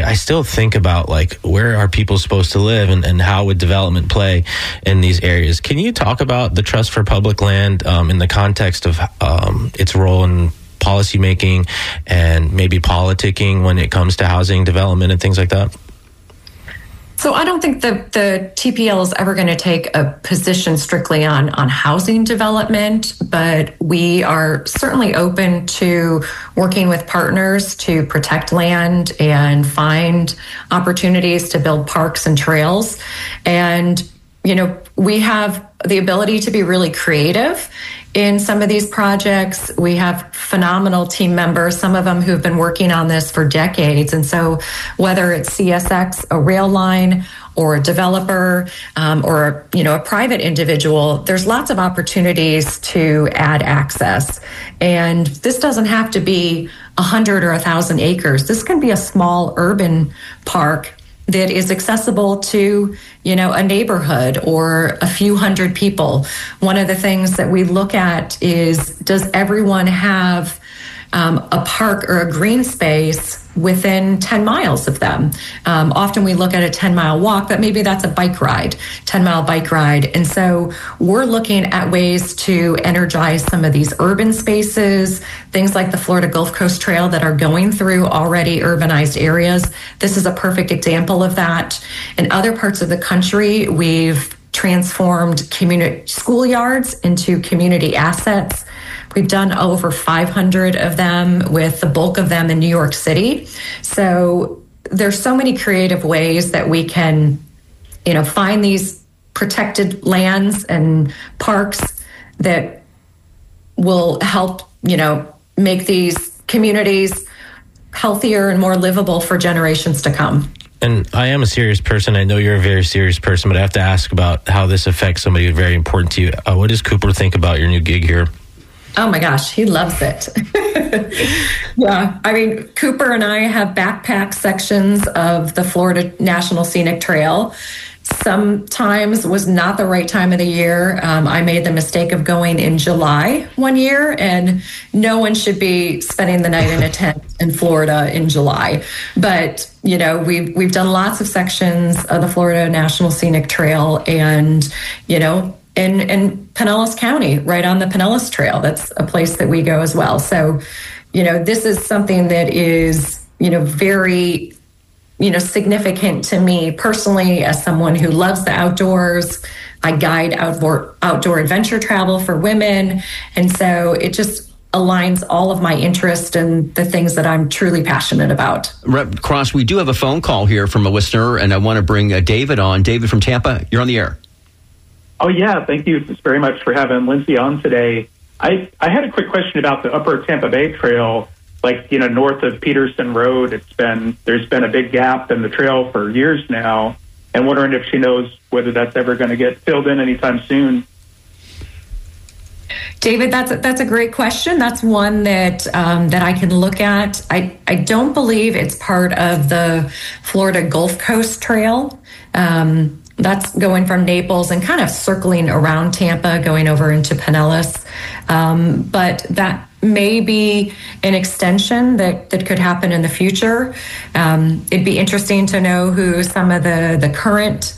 I still think about like where are people supposed to live and how would development play in these areas. Can you talk about the Trust for Public Land in the context of its role in policymaking and maybe politicking when it comes to housing development and things like that? So I don't think the TPL is ever going to take a position strictly on housing development, but we are certainly open to working with partners to protect land and find opportunities to build parks and trails. And, we have the ability to be really creative in some of these projects. We have phenomenal team members, some of them who've been working on this for decades. And so whether it's CSX, a rail line, or a developer, or a private individual, there's lots of opportunities to add access. And this doesn't have to be 100 or 1,000 acres. This can be a small urban park that is accessible to, a neighborhood or a few hundred people. One of the things that we look at is, does everyone have a park or a green space within 10 miles of them? Often we look at a 10-mile walk, but maybe that's a bike ride, 10-mile bike ride. And so we're looking at ways to energize some of these urban spaces, things like the Florida Gulf Coast Trail that are going through already urbanized areas. This is a perfect example of that. In other parts of the country, we've transformed community schoolyards into community assets. We've done over 500 of them, with the bulk of them in New York City. So there's so many creative ways that we can, find these protected lands and parks that will help, make these communities healthier and more livable for generations to come. And I am a serious person. I know you're a very serious person, but I have to ask about how this affects somebody very important to you. What does Cooper think about your new gig here? Oh my gosh, he loves it. Yeah, Cooper and I have backpack sections of the Florida National Scenic Trail. Sometimes was not the right time of the year. I made the mistake of going in July one year, and no one should be spending the night in a tent in Florida in July. But, we've done lots of sections of the Florida National Scenic Trail, and, in Pinellas County, right on the Pinellas Trail. That's a place that we go as well. So, this is something that is, very, significant to me personally as someone who loves the outdoors. I guide outdoor adventure travel for women. And so it just aligns all of my interest and the things that I'm truly passionate about. Rep Cross, we do have a phone call here from a listener, and I want to bring David on. David from Tampa, you're on the air. Oh, yeah. Thank you very much for having Lindsay on today. I had a quick question about the Upper Tampa Bay Trail, north of Peterson Road. There's been a big gap in the trail for years now, and wondering if she knows whether that's ever going to get filled in anytime soon. David, that's a great question. That's one that I can look at. I don't believe it's part of the Florida Gulf Coast Trail. That's going from Naples and kind of circling around Tampa, going over into Pinellas. But that may be an extension that could happen in the future. It'd be interesting to know who some of the current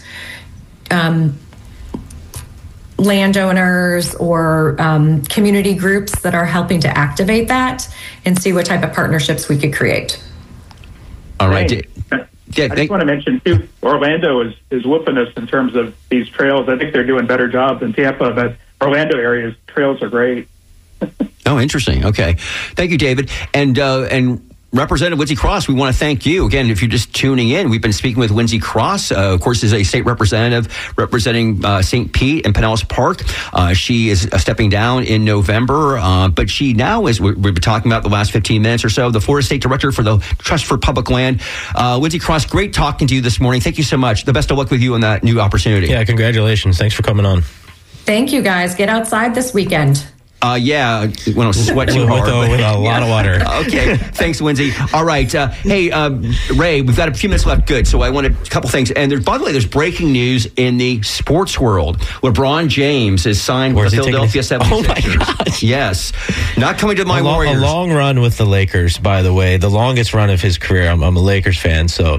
landowners or community groups that are helping to activate that, and see what type of partnerships we could create. All right. I just want to mention, too, Orlando is whooping us in terms of these trails. I think they're doing a better job than Tampa, but Orlando area's trails are great. Oh, interesting. Okay. Thank you, David. And Representative Lindsay Cross, we want to thank you. Again, if you're just tuning in, we've been speaking with Lindsay Cross, of course, is a state representative representing St. Pete and Pinellas Park. She is stepping down in November, but she now is, we've been talking about the last 15 minutes or so, the Florida State Director for the Trust for Public Land. Lindsay Cross, great talking to you this morning. Thank you so much. The best of luck with you on that new opportunity. Yeah, congratulations. Thanks for coming on. Thank you, guys. Get outside this weekend. Yeah, when I was sweating hard. With a lot of water. Okay, thanks, Lindsay. All right, hey, Ray, we've got a few minutes left. Good. So I wanted a couple things. And by the way, there's breaking news in the sports world. LeBron James is signed with the Philadelphia 76ers. Oh, my gosh. Yes. Not coming to my Warriors. A long run with the Lakers, by the way. The longest run of his career. I'm a Lakers fan, so